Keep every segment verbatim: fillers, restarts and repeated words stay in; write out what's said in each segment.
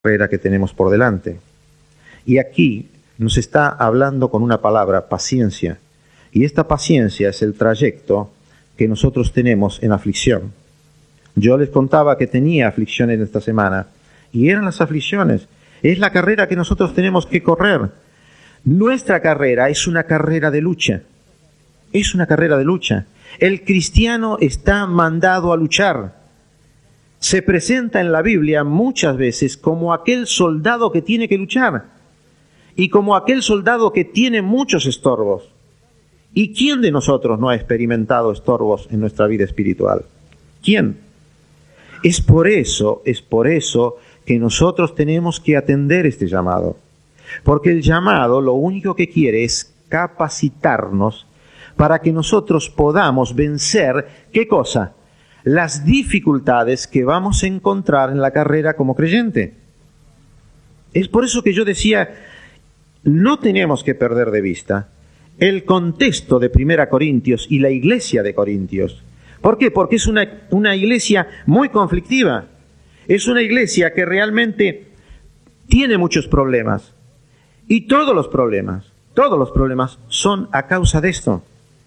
carrera que tenemos por delante. Y aquí nos está hablando con una palabra, paciencia. Y esta paciencia es el trayecto que nosotros tenemos en aflicción. Yo les contaba que tenía aflicciones esta semana, y eran las aflicciones. Es la carrera que nosotros tenemos que correr. Nuestra carrera es una carrera de lucha. Es una carrera de lucha. El cristiano está mandado a luchar. Se presenta en la Biblia muchas veces como aquel soldado que tiene que luchar y como aquel soldado que tiene muchos estorbos. ¿Y quién de nosotros no ha experimentado estorbos en nuestra vida espiritual? ¿Quién? Es por eso, es por eso que nosotros tenemos que atender este llamado. Porque el llamado lo único que quiere es capacitarnos para que nosotros podamos vencer, ¿qué cosa? Las dificultades que vamos a encontrar en la carrera como creyente. Es por eso que yo decía, no tenemos que perder de vista el contexto de Primera Corintios y la iglesia de Corintios. ¿Por qué? Porque es una, una iglesia muy conflictiva. Es una iglesia que realmente tiene muchos problemas. Y todos los problemas, todos los problemas son a causa de esto.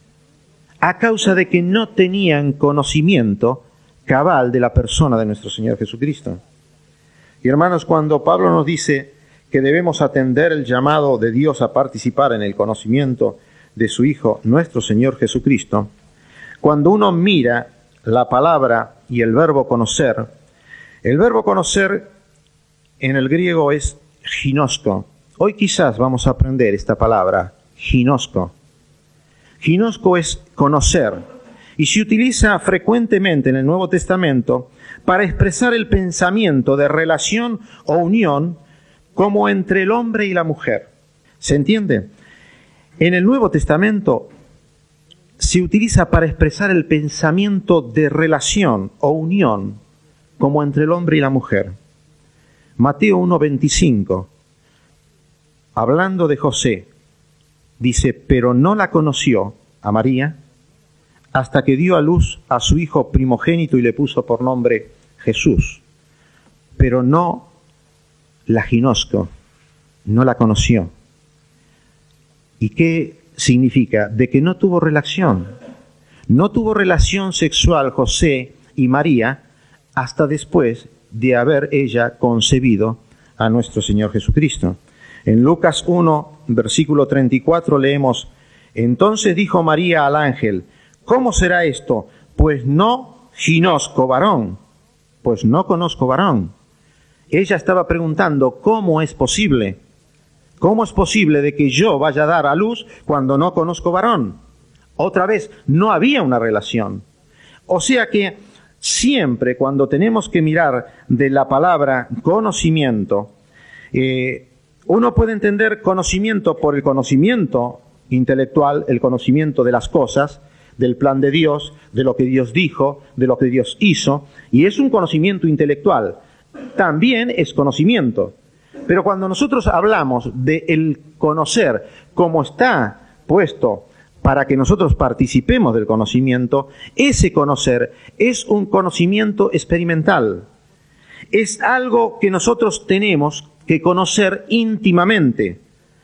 A causa de que no tenían conocimiento cabal de la persona de nuestro Señor Jesucristo. Y hermanos, cuando Pablo nos dice que debemos atender el llamado de Dios a participar en el conocimiento de su Hijo, nuestro Señor Jesucristo, cuando uno mira la palabra y el verbo conocer, el verbo conocer en el griego es ginosko. Hoy quizás vamos a aprender esta palabra, ginosko. Ginosko es conocer, y se utiliza frecuentemente en el Nuevo Testamento para expresar el pensamiento de relación o unión como entre el hombre y la mujer. ¿Se entiende? En el Nuevo Testamento se utiliza para expresar el pensamiento de relación o unión como entre el hombre y la mujer. Mateo uno veinticinco, hablando de José, dice, pero no la conoció a María hasta que dio a luz a su hijo primogénito y le puso por nombre Jesús. Pero no la ginosco, no la conoció. ¿Y qué significa? De que no tuvo relación. No tuvo relación sexual José y María hasta después de haber ella concebido a nuestro Señor Jesucristo. En Lucas uno, versículo treinta y cuatro leemos, entonces dijo María al ángel, ¿cómo será esto? Pues no ginosco varón, pues no conozco varón. Ella estaba preguntando, ¿cómo es posible? ¿Cómo es posible de que yo vaya a dar a luz cuando no conozco varón? Otra vez, no había una relación. O sea que siempre cuando tenemos que mirar de la palabra conocimiento, eh, uno puede entender conocimiento por el conocimiento intelectual, el conocimiento de las cosas, del plan de Dios, de lo que Dios dijo, de lo que Dios hizo, y es un conocimiento intelectual. También es conocimiento. Pero cuando nosotros hablamos de el conocer como está puesto para que nosotros participemos del conocimiento, ese conocer es un conocimiento experimental. Es algo que nosotros tenemos que conocer íntimamente.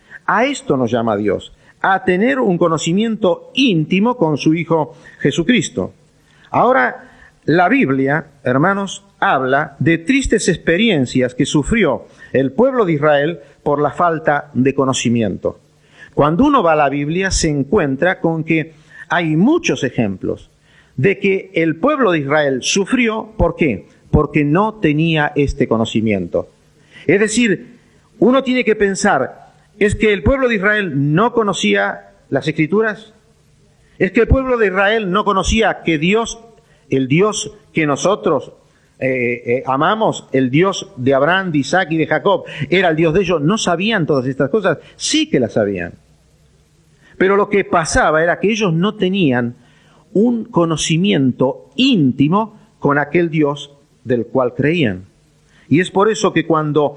A esto nos llama Dios, a tener un conocimiento íntimo con su Hijo Jesucristo. Ahora, la Biblia, hermanos, habla de tristes experiencias que sufrió el pueblo de Israel por la falta de conocimiento. Cuando uno va a la Biblia se encuentra con que hay muchos ejemplos de que el pueblo de Israel sufrió, ¿por qué? Porque no tenía este conocimiento. Es decir, uno tiene que pensar, ¿es que el pueblo de Israel no conocía las Escrituras? ¿Es que el pueblo de Israel no conocía que Dios, el Dios que nosotros eh, eh, amamos, el Dios de Abraham, de Isaac y de Jacob, era el Dios de ellos? ¿No sabían todas estas cosas? Sí que las sabían. Pero lo que pasaba era que ellos no tenían un conocimiento íntimo con aquel Dios del cual creían. Y es por eso que cuando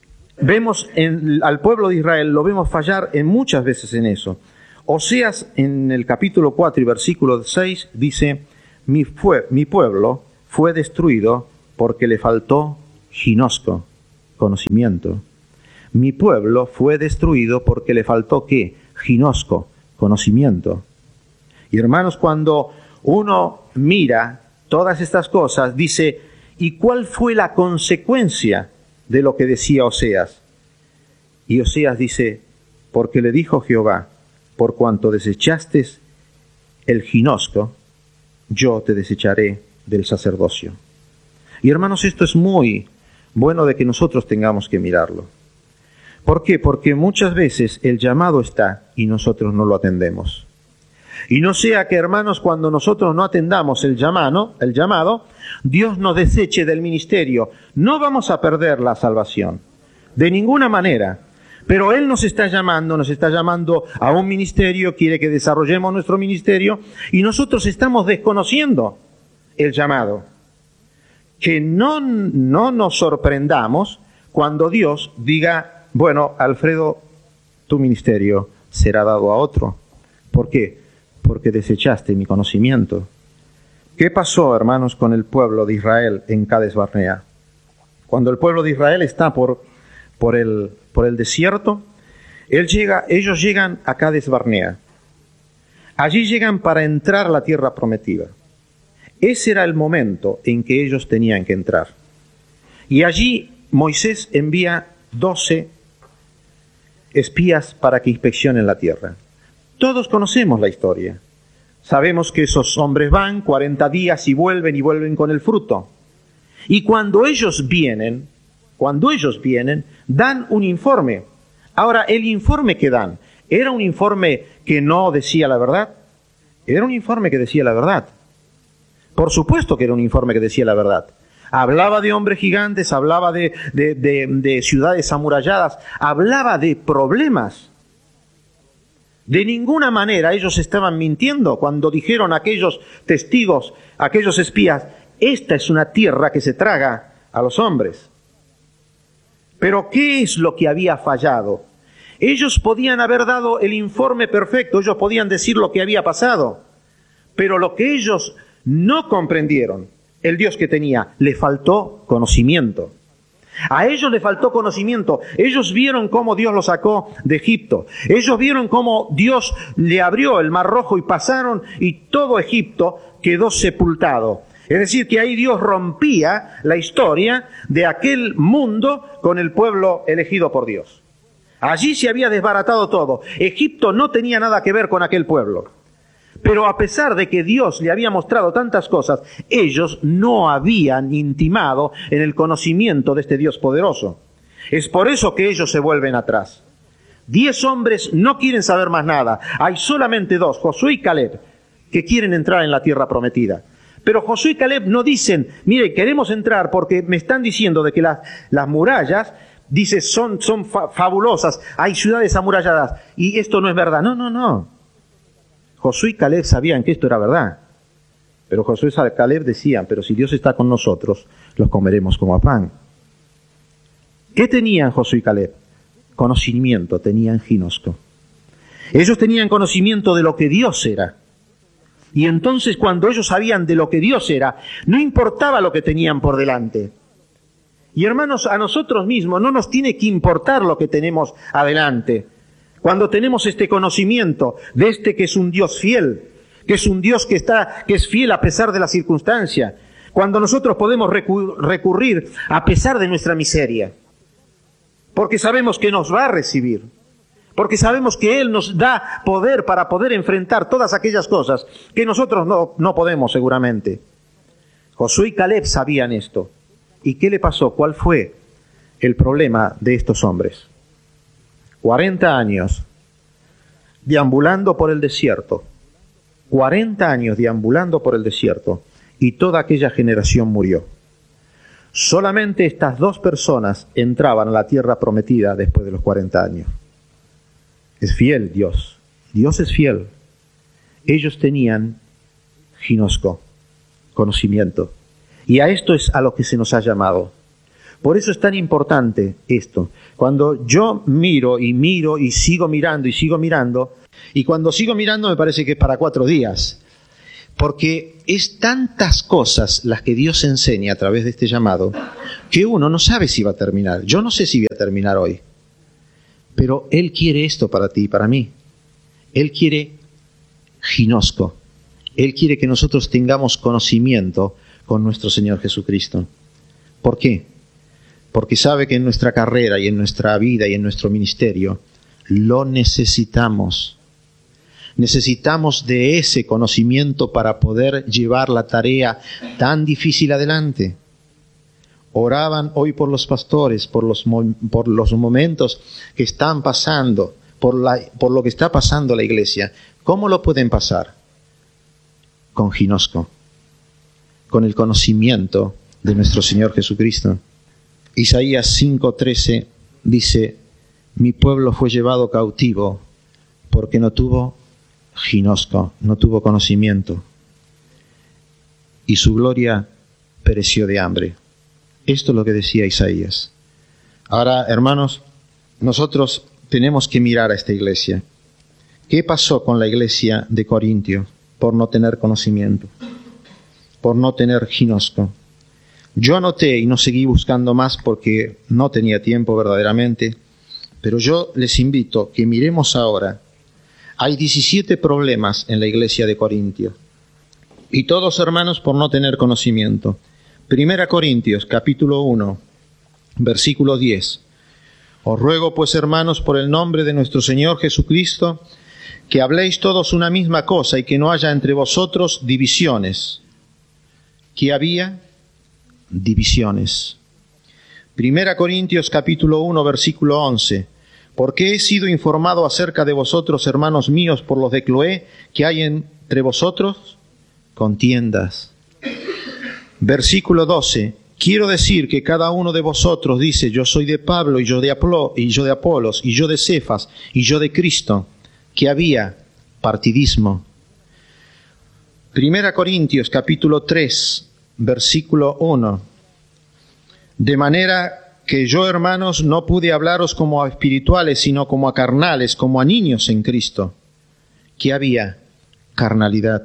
vemos en, al pueblo de Israel, lo vemos fallar en muchas veces en eso. Oseas, en el capítulo cuatro y versículo seis, dice, mi, fue, mi pueblo fue destruido porque le faltó ginosco. conocimiento. Mi pueblo fue destruido porque le faltó, ¿qué? Ginosco, conocimiento. Y hermanos, cuando uno mira todas estas cosas, dice, ¿y cuál fue la consecuencia de lo que decía Oseas? Y Oseas dice, porque le dijo Jehová, por cuanto desechaste el ginosco, yo te desecharé del sacerdocio. Y hermanos, esto es muy bueno de que nosotros tengamos que mirarlo. ¿Por qué? Porque muchas veces el llamado está y nosotros no lo atendemos. Y no sea que, hermanos, cuando nosotros no atendamos el llamado, el llamado, Dios nos deseche del ministerio. No vamos a perder la salvación, de ninguna manera. Pero Él nos está llamando, nos está llamando a un ministerio, quiere que desarrollemos nuestro ministerio, y nosotros estamos desconociendo el llamado. Que no, no nos sorprendamos cuando Dios diga, bueno, Alfredo, tu ministerio será dado a otro. ¿Por qué? Porque desechaste mi conocimiento. ¿Qué pasó, hermanos, con el pueblo de Israel en Cades Barnea? Cuando el pueblo de Israel está por, por, el, por el desierto, él llega, ellos llegan a Cades Barnea. Allí llegan para entrar a la tierra prometida. Ese era el momento en que ellos tenían que entrar. Y allí Moisés envía doce espías para que inspeccionen la tierra. Todos conocemos la historia. Sabemos que esos hombres van cuarenta días y vuelven y vuelven con el fruto. Y cuando ellos vienen, cuando ellos vienen, dan un informe. Ahora, el informe que dan, ¿era un informe que no decía la verdad? Era un informe que decía la verdad. Por supuesto que era un informe que decía la verdad. Hablaba de hombres gigantes, hablaba de, de, de, de ciudades amuralladas, hablaba de problemas. De ninguna manera ellos estaban mintiendo cuando dijeron a aquellos testigos, a aquellos espías, esta es una tierra que se traga a los hombres. Pero ¿qué es lo que había fallado? Ellos podían haber dado el informe perfecto, ellos podían decir lo que había pasado, pero lo que ellos no comprendieron, el Dios que tenía, le faltó conocimiento. A ellos le faltó conocimiento. Ellos vieron cómo Dios los sacó de Egipto. Ellos vieron cómo Dios le abrió el Mar Rojo y pasaron y todo Egipto quedó sepultado. Es decir, que ahí Dios rompía la historia de aquel mundo con el pueblo elegido por Dios. Allí se había desbaratado todo. Egipto no tenía nada que ver con aquel pueblo. Pero a pesar de que Dios le había mostrado tantas cosas, ellos no habían intimado en el conocimiento de este Dios poderoso. Es por eso que ellos se vuelven atrás. Diez hombres no quieren saber más nada. Hay solamente dos, Josué y Caleb, que quieren entrar en la tierra prometida. Pero Josué y Caleb no dicen, mire, queremos entrar porque me están diciendo de que las, las murallas, dice, son, son fa- fabulosas, hay ciudades amuralladas, y esto no es verdad. No, no, no. Josué y Caleb sabían que esto era verdad, pero Josué y Caleb decían, pero si Dios está con nosotros, los comeremos como a pan. ¿Qué tenían Josué y Caleb? Conocimiento, tenían ginosco. Ellos tenían conocimiento de lo que Dios era. Y entonces cuando ellos sabían de lo que Dios era, no importaba lo que tenían por delante. Y hermanos, a nosotros mismos no nos tiene que importar lo que tenemos adelante. Cuando tenemos este conocimiento de este que es un Dios fiel, que es un Dios que está, que es fiel a pesar de la circunstancia, cuando nosotros podemos recurrir a pesar de nuestra miseria, porque sabemos que nos va a recibir, porque sabemos que Él nos da poder para poder enfrentar todas aquellas cosas que nosotros no, no podemos seguramente. Josué y Caleb sabían esto. ¿Y qué le pasó? ¿Cuál fue el problema de estos hombres? cuarenta años deambulando por el desierto, cuarenta años deambulando por el desierto, y toda aquella generación murió. Solamente estas dos personas entraban a la tierra prometida después de los cuarenta años. Es fiel Dios, Dios es fiel. Ellos tenían ginosco, conocimiento, y a esto es a lo que se nos ha llamado. Por eso es tan importante esto. Cuando yo miro y miro y sigo mirando y sigo mirando, y cuando sigo mirando me parece que es para cuatro días, Porque es tantas cosas las que Dios enseña a través de este llamado que uno no sabe si va a terminar. Yo no sé si voy a terminar hoy, pero Él quiere esto para ti y para mí. Él quiere ginosco. Él quiere que nosotros tengamos conocimiento con nuestro Señor Jesucristo. ¿Por qué? Porque sabe que en nuestra carrera y en nuestra vida y en nuestro ministerio lo necesitamos. Necesitamos de ese conocimiento para poder llevar la tarea tan difícil adelante. Oraban hoy por los pastores, por los, por los momentos que están pasando, por, la, por lo que está pasando la iglesia. ¿Cómo lo pueden pasar? Con ginosco, con el conocimiento de nuestro Señor Jesucristo. Isaías cinco trece dice: mi pueblo fue llevado cautivo porque no tuvo ginosco, no tuvo conocimiento, y su gloria pereció de hambre. Esto es lo que decía Isaías. Ahora, hermanos, nosotros tenemos que mirar a esta iglesia. ¿Qué pasó con la iglesia de Corintio por no tener conocimiento, por no tener ginosco? Yo anoté y no seguí buscando más porque no tenía tiempo verdaderamente, pero yo les invito que miremos ahora. Hay diecisiete problemas en la iglesia de Corintio, y todos, hermanos, por no tener conocimiento. Primera Corintios, capítulo uno, versículo diez. Os ruego, pues, hermanos, por el nombre de nuestro Señor Jesucristo, que habléis todos una misma cosa y que no haya entre vosotros divisiones. ¿Qué había? Divisiones. Primera Corintios, capítulo uno, versículo once. Porque he sido informado acerca de vosotros, hermanos míos, por los de Cloé, que hay entre vosotros contiendas. Versículo doce. Quiero decir que cada uno de vosotros dice: yo soy de Pablo, y yo de Apolo, y yo de Apolos, y yo de Cefas, y yo de Cristo. Que había partidismo. Primera Corintios, capítulo tres, versículo uno. De manera que yo, hermanos, no pude hablaros como a espirituales, sino como a carnales, como a niños en Cristo. ¿Qué había? Carnalidad.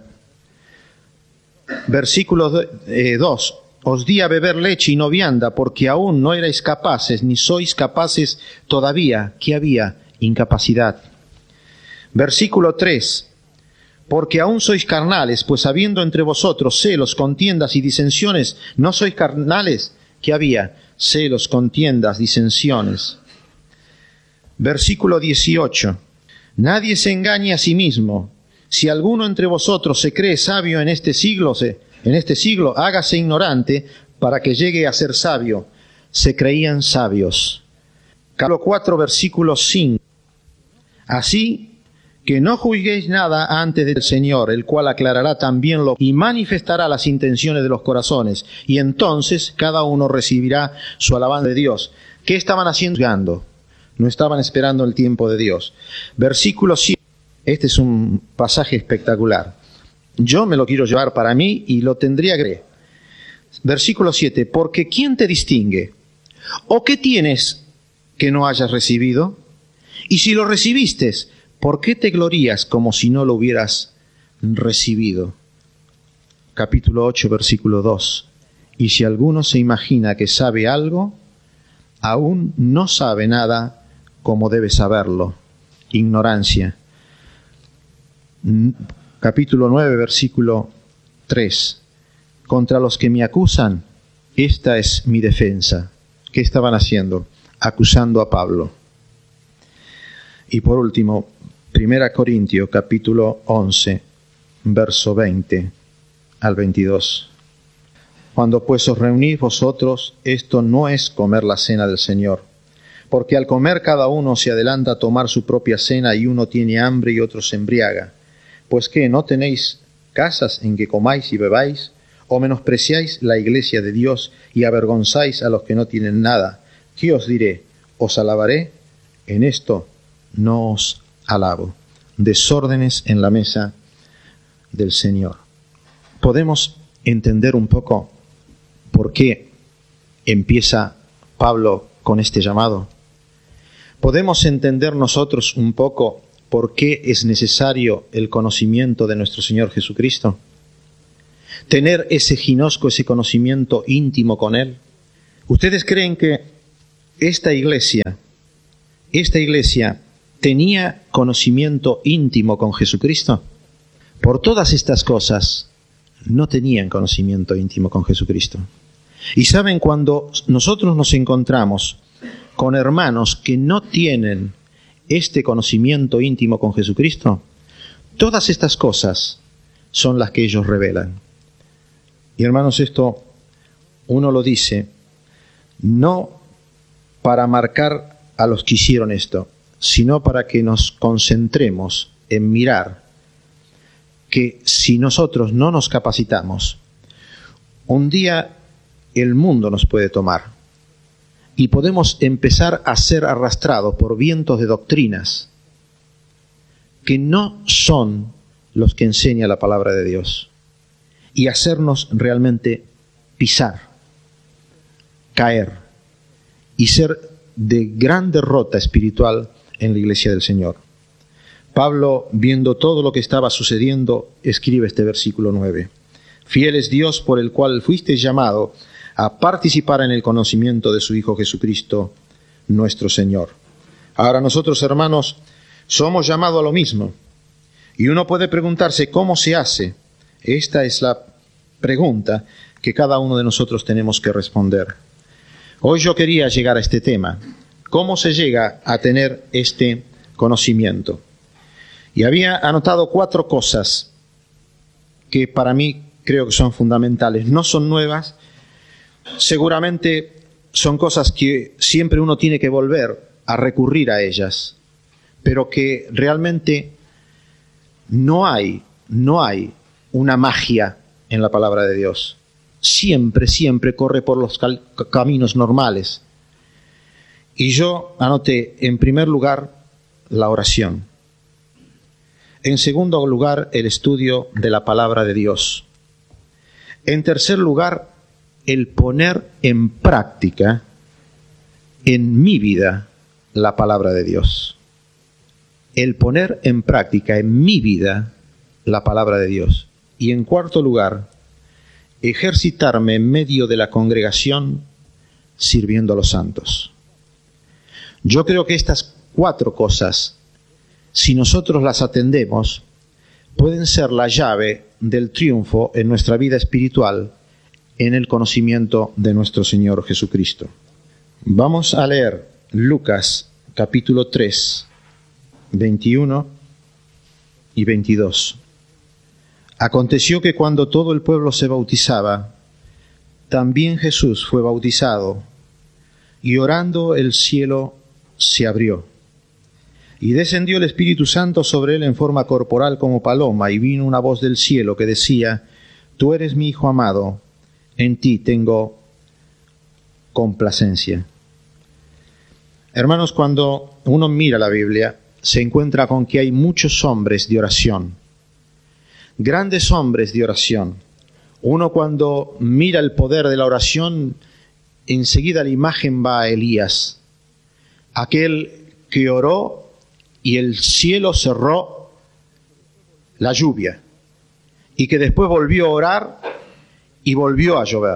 Versículo dos. Os di a beber leche y no vianda, porque aún no erais capaces, ni sois capaces todavía. ¿Qué había? Incapacidad. Versículo tres. Porque aún sois carnales, pues habiendo entre vosotros celos, contiendas y disensiones, ¿no sois carnales? ¿Qué había? Celos, contiendas, disensiones. Versículo dieciocho. Nadie se engañe a sí mismo. Si alguno entre vosotros se cree sabio en este siglo, se, en este siglo, hágase ignorante para que llegue a ser sabio. Se creían sabios. Capítulo cuatro, versículo cinco. Así que no juzguéis nada antes del Señor, el cual aclarará también lo y manifestará las intenciones de los corazones, y entonces cada uno recibirá su alabanza de Dios. ¿Qué estaban haciendo? No estaban esperando el tiempo de Dios. Versículo siete. Este es un pasaje espectacular. Yo me lo quiero llevar para mí y lo tendría que creer. Versículo siete. Porque ¿quién te distingue? ¿O qué tienes que no hayas recibido? Y si lo recibiste, ¿por qué te glorías como si no lo hubieras recibido? Capítulo ocho, versículo dos. Y si alguno se imagina que sabe algo, aún no sabe nada como debe saberlo. Ignorancia. Capítulo nueve, versículo tres. Contra los que me acusan, esta es mi defensa. ¿Qué estaban haciendo? Acusando a Pablo. Y por último, Primera Corintios, capítulo once, verso veinte al veintidós. Cuando pues os reunís vosotros, esto no es comer la cena del Señor, porque al comer cada uno se adelanta a tomar su propia cena, y uno tiene hambre y otro se embriaga. Pues ¿qué? ¿No tenéis casas en que comáis y bebáis? ¿O menospreciáis la iglesia de Dios y avergonzáis a los que no tienen nada? ¿Qué os diré? ¿Os alabaré? En esto no os alabo. Desórdenes en la mesa del Señor. ¿Podemos entender un poco por qué empieza Pablo con este llamado? ¿Podemos entender nosotros un poco por qué es necesario el conocimiento de nuestro Señor Jesucristo? tener ese ginosco, ese conocimiento íntimo con Él? ¿Ustedes creen que esta iglesia, esta iglesia tenía conocimiento íntimo con Jesucristo? Por todas estas cosas, no tenían conocimiento íntimo con Jesucristo. Y saben, cuando nosotros nos encontramos con hermanos que no tienen este conocimiento íntimo con Jesucristo, todas estas cosas son las que ellos revelan. Y hermanos, esto uno lo dice no para marcar a los que hicieron esto, sino para que nos concentremos en mirar que si nosotros no nos capacitamos, un día el mundo nos puede tomar y podemos empezar a ser arrastrados por vientos de doctrinas que no son los que enseña la palabra de Dios, y hacernos realmente pisar, caer y ser de gran derrota espiritual en la iglesia del Señor. Pablo, viendo todo lo que estaba sucediendo, escribe este versículo nueve. Fiel es Dios por el cual fuisteis llamado a participar en el conocimiento de su Hijo Jesucristo, nuestro Señor. Ahora nosotros, hermanos, somos llamados a lo mismo. Y uno puede preguntarse cómo se hace. Esta es la pregunta que cada uno de nosotros tenemos que responder. Hoy yo quería llegar a este tema. ¿Cómo se llega a tener este conocimiento? Y había anotado cuatro cosas que para mí creo que son fundamentales. No son nuevas, seguramente son cosas que siempre uno tiene que volver a recurrir a ellas, pero que realmente no hay, no hay una magia en la palabra de Dios. Siempre, siempre corre por los cal- caminos normales. Y yo anoté, en primer lugar, la oración. En segundo lugar, el estudio de la palabra de Dios. En tercer lugar, el poner en práctica en mi vida la palabra de Dios. El poner en práctica en mi vida la palabra de Dios. Y en cuarto lugar, ejercitarme en medio de la congregación sirviendo a los santos. Yo creo que estas cuatro cosas, si nosotros las atendemos, pueden ser la llave del triunfo en nuestra vida espiritual en el conocimiento de nuestro Señor Jesucristo. Vamos a leer Lucas capítulo tres, veintiuno y veintidós. Aconteció que cuando todo el pueblo se bautizaba, también Jesús fue bautizado, y orando el cielo se abrió, y descendió el Espíritu Santo sobre él en forma corporal como paloma, y vino una voz del cielo que decía: Tú eres mi Hijo amado, en ti tengo complacencia. Hermanos, cuando uno mira la Biblia, se encuentra con que hay muchos hombres de oración, grandes hombres de oración. Uno, cuando mira el poder de la oración, enseguida la imagen va a Elías, aquel que oró y el cielo cerró la lluvia, y que después volvió a orar y volvió a llover.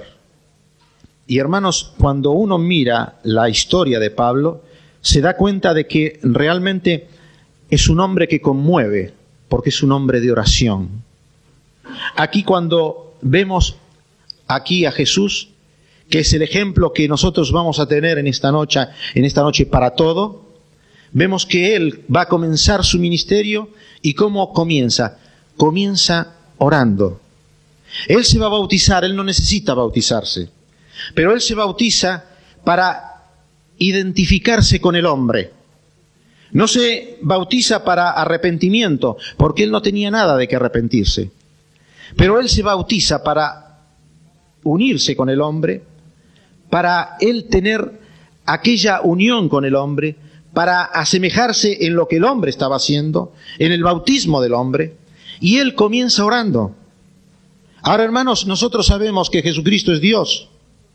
Y hermanos, cuando uno mira la historia de Pablo, se da cuenta de que realmente es un hombre que conmueve, porque es un hombre de oración. Aquí, cuando vemos aquí a Jesús, que es el ejemplo que nosotros vamos a tener en esta noche, en esta noche para todo, vemos que Él va a comenzar su ministerio. ¿Y cómo comienza? Comienza orando. Él se va a bautizar, Él no necesita bautizarse, pero Él se bautiza para identificarse con el hombre. No se bautiza para arrepentimiento, porque Él no tenía nada de que arrepentirse, pero Él se bautiza para unirse con el hombre, para Él tener aquella unión con el hombre, para asemejarse en lo que el hombre estaba haciendo, en el bautismo del hombre, y Él comienza orando. Ahora, hermanos, nosotros sabemos que Jesucristo es Dios,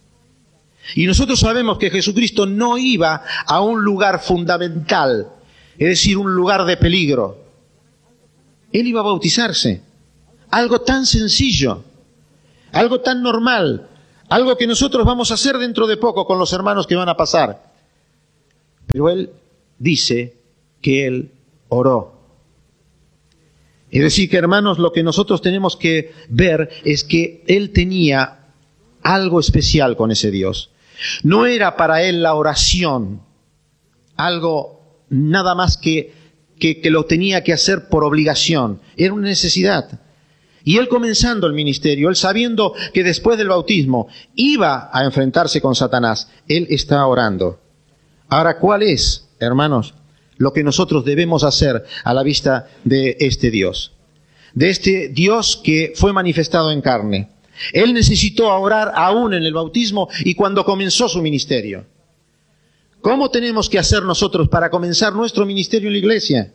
y nosotros sabemos que Jesucristo no iba a un lugar fundamental, es decir, un lugar de peligro. Él iba a bautizarse, algo tan sencillo. algo tan normal, algo que nosotros vamos a hacer dentro de poco con los hermanos que van a pasar. Pero él dice que él oró. Es decir, que hermanos, lo que nosotros tenemos que ver es que él tenía algo especial con ese Dios. No era para él la oración algo nada más que, que, que lo tenía que hacer por obligación. Era una necesidad. Y él comenzando el ministerio, él sabiendo que después del bautismo iba a enfrentarse con Satanás, él está orando. Ahora, ¿cuál es, hermanos, lo que nosotros debemos hacer a la vista de este Dios? De este Dios que fue manifestado en carne. Él necesitó orar aún en el bautismo y cuando comenzó su ministerio. ¿Cómo tenemos que hacer nosotros para comenzar nuestro ministerio en la iglesia?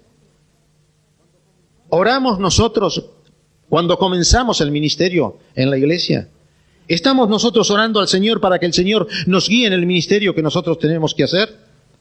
¿Oramos nosotros cuando comenzamos el ministerio en la iglesia? ¿Estamos nosotros orando al Señor para que el Señor nos guíe en el ministerio que nosotros tenemos que hacer?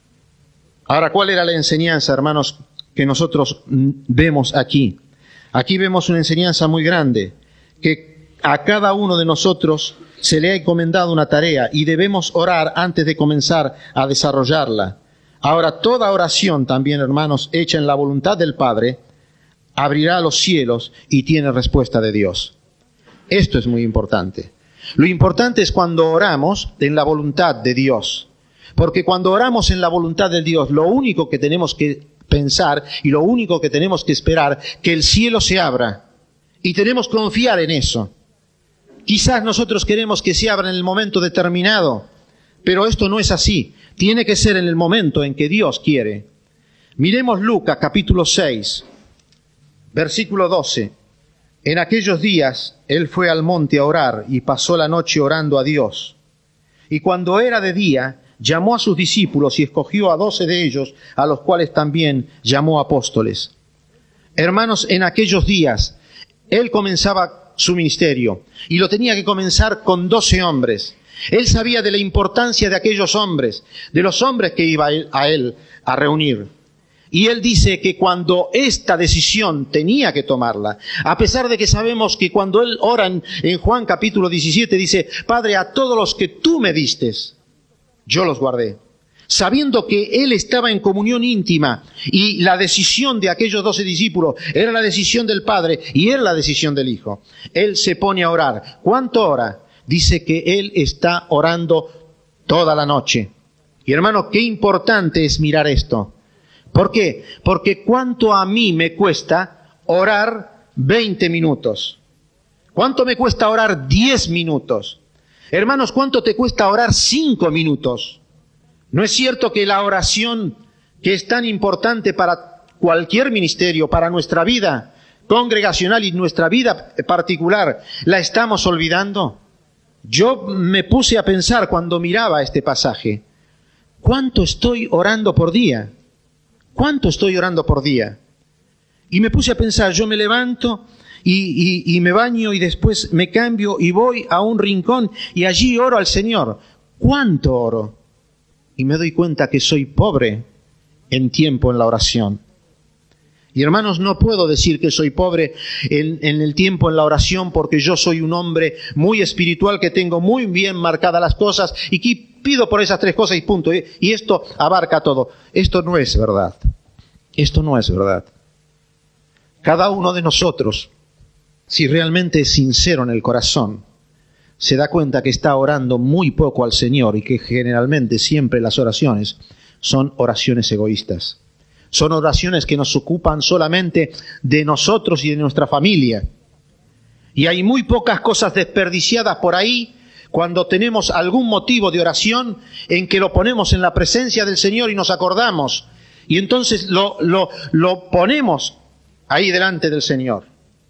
Ahora, ¿cuál era la enseñanza, hermanos, que nosotros vemos aquí? Aquí vemos una enseñanza muy grande, que a cada uno de nosotros se le ha encomendado una tarea y debemos orar antes de comenzar a desarrollarla. Ahora, toda oración también, hermanos, hecha en la voluntad del Padre, abrirá los cielos y tiene respuesta de Dios. Esto es muy importante. Lo importante es cuando oramos en la voluntad de Dios. Porque cuando oramos en la voluntad de Dios, lo único que tenemos que pensar y lo único que tenemos que esperar, que el cielo se abra. Y tenemos que confiar en eso. Quizás nosotros queremos que se abra en el momento determinado, pero esto no es así. Tiene que ser en el momento en que Dios quiere. Miremos Lucas capítulo seis, versículo doce. En aquellos días él fue al monte a orar y pasó la noche orando a Dios. Y cuando era de día, llamó a sus discípulos y escogió a doce de ellos, a los cuales también llamó apóstoles. Hermanos, en aquellos días, él comenzaba su ministerio y lo tenía que comenzar con doce hombres. Él sabía de la importancia de aquellos hombres, de los hombres que iba a él a, él a reunir. Y él dice que cuando esta decisión tenía que tomarla, a pesar de que sabemos que cuando él ora en, en Juan capítulo diecisiete, dice, Padre, a todos los que tú me distes, yo los guardé. Sabiendo que él estaba en comunión íntima y la decisión de aquellos doce discípulos era la decisión del Padre y era la decisión del Hijo. Él se pone a orar. ¿Cuánto ora? Dice que él está orando toda la noche. Y hermano, qué importante es mirar esto. ¿Por qué? Porque cuánto a mí me cuesta orar veinte minutos. ¿Cuánto me cuesta orar diez minutos? Hermanos, ¿cuánto te cuesta orar cinco minutos? ¿No es cierto que la oración, que es tan importante para cualquier ministerio, para nuestra vida congregacional y nuestra vida particular, la estamos olvidando? Yo me puse a pensar cuando miraba este pasaje, ¿cuánto estoy orando por día? ¿Cuánto estoy orando por día? Y me puse a pensar, yo me levanto y, y, y me baño y después me cambio y voy a un rincón y allí oro al Señor. ¿Cuánto oro? Y me doy cuenta que soy pobre en tiempo en la oración. Y hermanos, no puedo decir que soy pobre en, en el tiempo en la oración porque yo soy un hombre muy espiritual que tengo muy bien marcadas las cosas y que pido por esas tres cosas y punto. Y, y esto abarca todo. Esto no es verdad. Esto no es verdad. Cada uno de nosotros, si realmente es sincero en el corazón, se da cuenta que está orando muy poco al Señor y que generalmente siempre las oraciones son oraciones egoístas. Son oraciones que nos ocupan solamente de nosotros y de nuestra familia. Y hay muy pocas cosas desperdiciadas por ahí cuando tenemos algún motivo de oración en que lo ponemos en la presencia del Señor y nos acordamos. Y entonces lo, lo, lo ponemos ahí delante del Señor.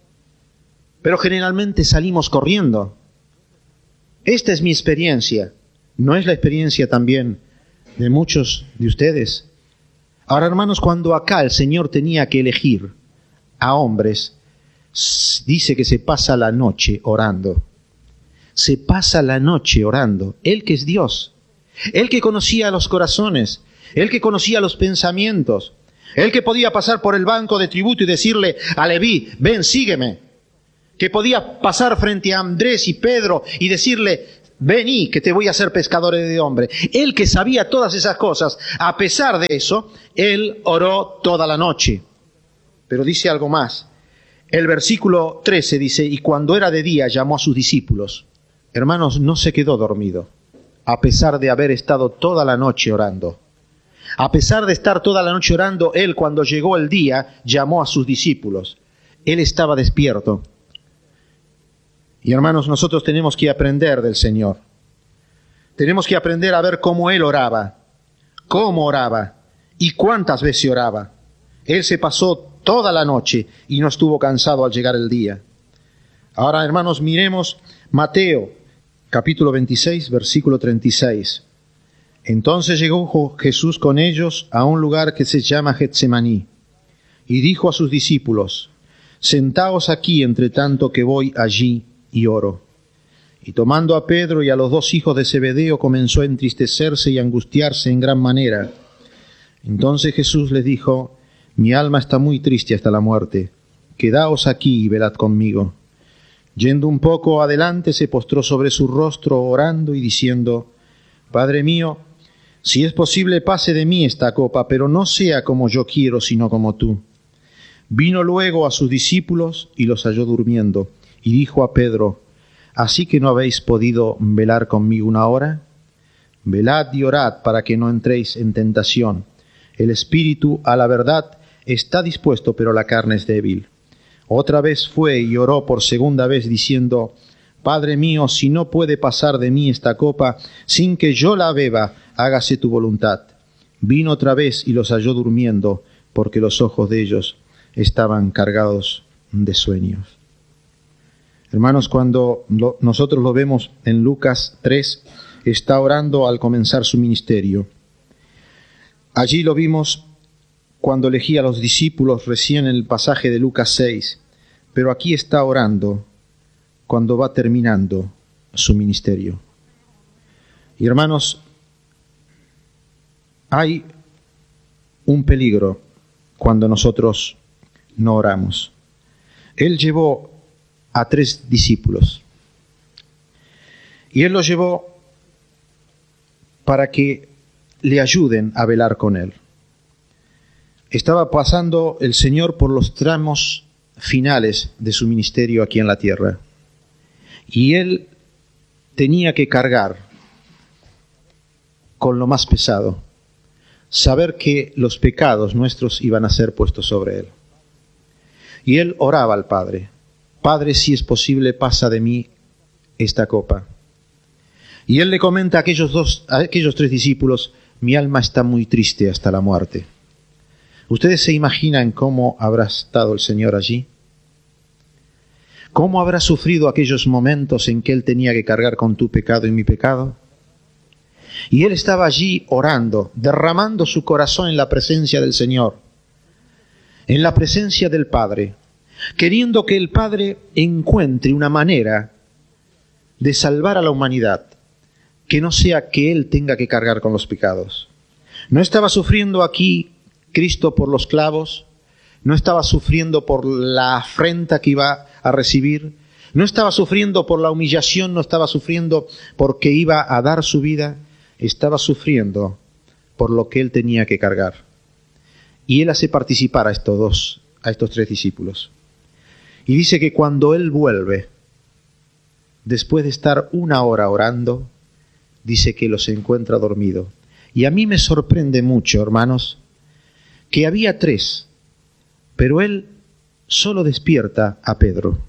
Pero generalmente salimos corriendo. Esta es mi experiencia. ¿No es la experiencia también de muchos de ustedes? Ahora, hermanos, cuando acá el Señor tenía que elegir a hombres, dice que se pasa la noche orando. Se pasa la noche orando. Él que es Dios. Él que conocía los corazones. Él que conocía los pensamientos. Él que podía pasar por el banco de tributo y decirle a Leví, ven, sígueme. que podía pasar frente a Andrés y Pedro y decirle, vení, que te voy a hacer pescadores de hombres. Él que sabía todas esas cosas, a pesar de eso, él oró toda la noche. Pero dice algo más. El versículo trece dice, y cuando era de día llamó a sus discípulos. Hermanos, no se quedó dormido, a pesar de haber estado toda la noche orando. A pesar de estar toda la noche orando, él cuando llegó el día llamó a sus discípulos. Él estaba despierto. Y hermanos, nosotros tenemos que aprender del Señor. Tenemos que aprender a ver cómo Él oraba, cómo oraba y cuántas veces oraba. Él se pasó toda la noche y no estuvo cansado al llegar el día. Ahora, hermanos, miremos Mateo, capítulo veintiséis, versículo treinta y seis. Entonces llegó Jesús con ellos a un lugar que se llama Getsemaní, y dijo a sus discípulos, sentaos aquí entre tanto que voy allí y oro. Y tomando a Pedro y a los dos hijos de Zebedeo, comenzó a entristecerse y a angustiarse en gran manera. Entonces Jesús les dijo, mi alma está muy triste hasta la muerte, quedaos aquí y velad conmigo. Yendo un poco adelante, se postró sobre su rostro, orando y diciendo, Padre mío, si es posible, pase de mí esta copa, pero no sea como yo quiero, sino como tú. Vino luego a sus discípulos y los halló durmiendo, y dijo a Pedro, ¿así que no habéis podido velar conmigo una hora? Velad y orad para que no entréis en tentación. El espíritu, a la verdad, está dispuesto, pero la carne es débil. Otra vez fue y oró por segunda vez, diciendo, Padre mío, si no puede pasar de mí esta copa, sin que yo la beba, hágase tu voluntad. Vino otra vez y los halló durmiendo, porque los ojos de ellos estaban cargados de sueños. Hermanos, cuando lo, nosotros lo vemos en Lucas tres, está orando al comenzar su ministerio. Allí lo vimos cuando elegía a los discípulos recién en el pasaje de Lucas seis, pero aquí está orando cuando va terminando su ministerio. Y hermanos, hay un peligro cuando nosotros no oramos. Él llevó a tres discípulos y él los llevó para que le ayuden a velar con él. Estaba pasando el Señor por los tramos finales de su ministerio aquí en la tierra. Y él tenía que cargar con lo más pesado, saber que los pecados nuestros iban a ser puestos sobre él. Y él oraba al Padre, Padre, si es posible, pasa de mí esta copa. Y él le comenta a aquellos dos, a aquellos tres discípulos, mi alma está muy triste hasta la muerte. ¿Ustedes se imaginan cómo habrá estado el Señor allí? ¿Cómo habrá sufrido aquellos momentos en que Él tenía que cargar con tu pecado y mi pecado? Y Él estaba allí orando, derramando su corazón en la presencia del Señor, en la presencia del Padre, queriendo que el Padre encuentre una manera de salvar a la humanidad, que no sea que Él tenga que cargar con los pecados. No estaba sufriendo aquí Cristo por los clavos, no estaba sufriendo por la afrenta que iba a recibir, no estaba sufriendo por la humillación, no estaba sufriendo porque iba a dar su vida, estaba sufriendo por lo que él tenía que cargar. Y él hace participar a estos dos, a estos tres discípulos. Y dice que cuando él vuelve, después de estar una hora orando, dice que los encuentra dormidos. Y a mí me sorprende mucho, hermanos, que había tres, pero él solo despierta a Pedro.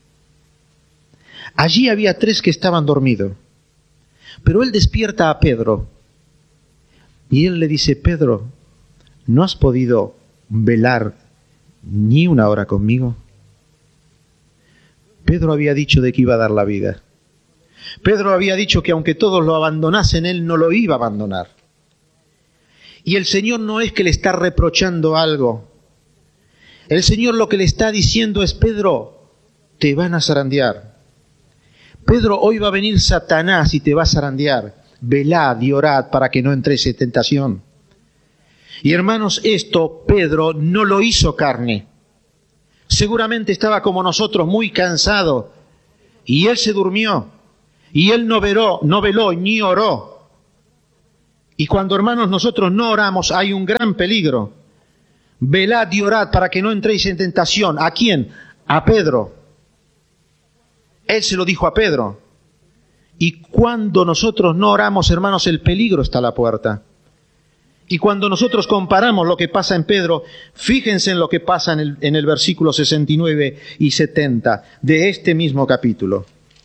Allí había tres que estaban dormidos, pero él despierta a Pedro y él le dice, Pedro, ¿no has podido velar ni una hora conmigo? Pedro había dicho de que iba a dar la vida. Pedro había dicho que aunque todos lo abandonasen, él no lo iba a abandonar. Y el Señor no es que le está reprochando algo. El Señor lo que le está diciendo es, Pedro, te van a zarandear. Pedro, hoy va a venir Satanás y te va a zarandear. Velad y orad para que no entres en tentación. Y hermanos, esto Pedro no lo hizo carne, seguramente estaba como nosotros, muy cansado, y él se durmió, y él no veló, no veló ni oró. Y cuando, hermanos, nosotros no oramos, hay un gran peligro. Velad y orad para que no entréis en tentación. ¿A quién? A Pedro. Él se lo dijo a Pedro. Y cuando nosotros no oramos, hermanos, el peligro está a la puerta. Y cuando nosotros comparamos lo que pasa en Pedro, fíjense en lo que pasa en el, en el versículo sesenta y nueve y setenta de este mismo capítulo.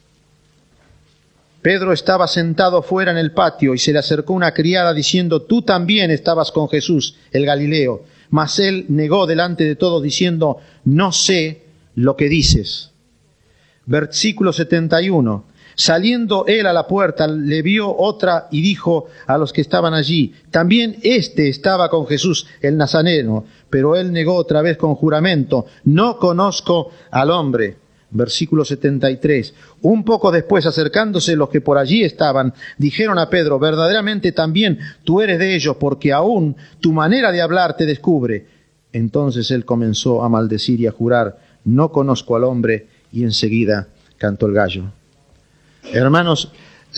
Pedro estaba sentado fuera en el patio y se le acercó una criada diciendo: tú también estabas con Jesús, el Galileo. Mas él negó delante de todos diciendo: no sé lo que dices. Versículo setenta y uno. Saliendo él a la puerta, le vio otra y dijo a los que estaban allí: también éste estaba con Jesús el Nazareno. Pero él negó otra vez con juramento: no conozco al hombre. Versículo setenta y tres. Un poco después, acercándose los que por allí estaban, dijeron a Pedro: verdaderamente también tú eres de ellos, porque aún tu manera de hablar te descubre. Entonces él comenzó a maldecir y a jurar: no conozco al hombre, y enseguida cantó el gallo. Hermanos,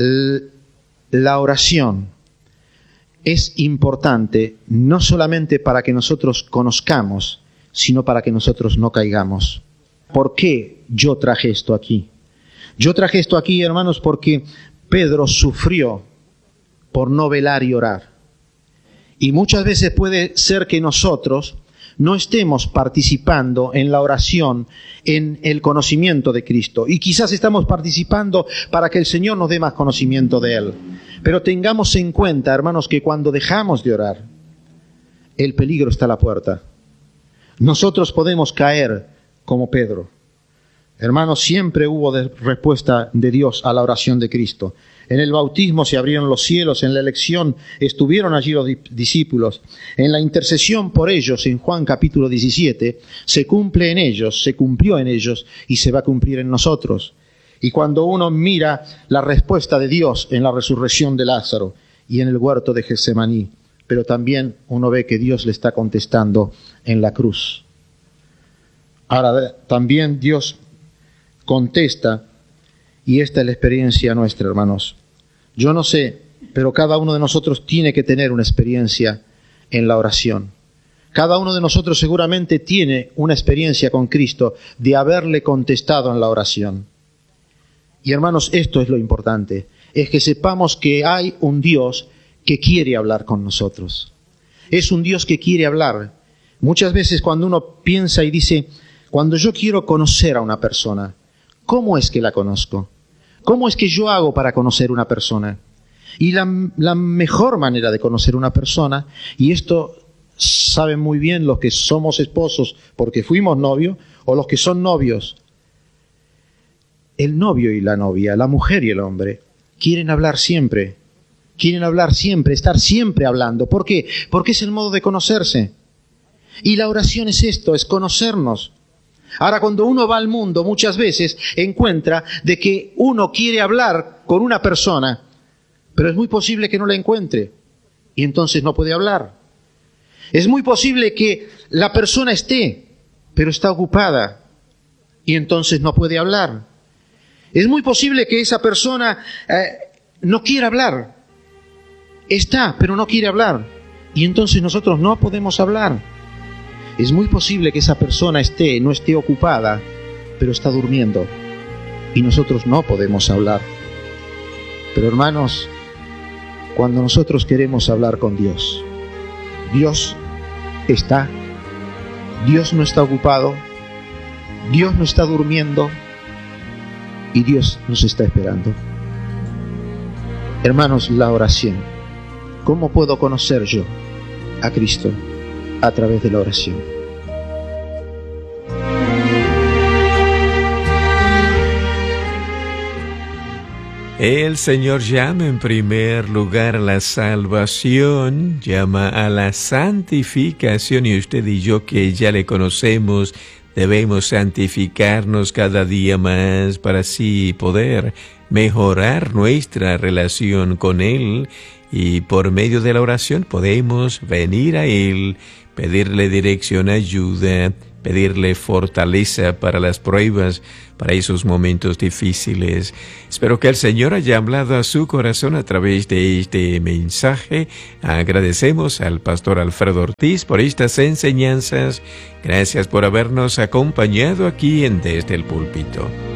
la oración es importante no solamente para que nosotros conozcamos, sino para que nosotros no caigamos. ¿Por qué yo traje esto aquí? Yo traje esto aquí, hermanos, porque Pedro sufrió por no velar y orar. Y muchas veces puede ser que nosotros no estemos participando en la oración, en el conocimiento de Cristo. Y quizás estamos participando para que el Señor nos dé más conocimiento de Él. Pero tengamos en cuenta, hermanos, que cuando dejamos de orar, el peligro está a la puerta. Nosotros podemos caer como Pedro. Hermanos, siempre hubo de respuesta de Dios a la oración de Cristo. En el bautismo se abrieron los cielos, en la elección estuvieron allí los discípulos. En la intercesión por ellos, en Juan capítulo diecisiete, se cumple en ellos, se cumplió en ellos y se va a cumplir en nosotros. Y cuando uno mira la respuesta de Dios en la resurrección de Lázaro y en el huerto de Getsemaní, pero también uno ve que Dios le está contestando en la cruz. Ahora, también Dios contesta, y esta es la experiencia nuestra, hermanos. Yo no sé, pero cada uno de nosotros tiene que tener una experiencia en la oración. Cada uno de nosotros seguramente tiene una experiencia con Cristo de haberle contestado en la oración. Y hermanos, esto es lo importante, es que sepamos que hay un Dios que quiere hablar con nosotros. Es un Dios que quiere hablar. Muchas veces cuando uno piensa y dice: cuando yo quiero conocer a una persona, ¿cómo es que la conozco? ¿Cómo es que yo hago para conocer una persona? Y la, la mejor manera de conocer una persona, y esto saben muy bien los que somos esposos porque fuimos novios, o los que son novios, el novio y la novia, la mujer y el hombre, quieren hablar siempre, quieren hablar siempre, estar siempre hablando. ¿Por qué? Porque es el modo de conocerse. Y la oración es esto, es conocernos. Ahora, cuando uno va al mundo, muchas veces encuentra de que uno quiere hablar con una persona, pero es muy posible que no la encuentre, y entonces no puede hablar. Es muy posible que la persona esté, pero está ocupada, y entonces no puede hablar. Es muy posible que esa persona eh, no quiera hablar. Está, pero no quiere hablar, y entonces nosotros no podemos hablar. Es muy posible que esa persona esté, no esté ocupada, pero está durmiendo, y nosotros no podemos hablar. Pero hermanos, cuando nosotros queremos hablar con Dios, Dios está, Dios no está ocupado, Dios no está durmiendo, y Dios nos está esperando. Hermanos, la oración. ¿Cómo puedo conocer yo a Cristo? A través de la oración. El Señor llama en primer lugar a la salvación, llama a la santificación, y usted y yo, que ya le conocemos, debemos santificarnos cada día más para así poder mejorar nuestra relación con Él, y por medio de la oración podemos venir a Él, pedirle dirección, ayuda, pedirle fortaleza para las pruebas, para esos momentos difíciles. Espero que el Señor haya hablado a su corazón a través de este mensaje. Agradecemos al pastor Alfredo Ortiz por estas enseñanzas. Gracias por habernos acompañado aquí en Desde el Púlpito.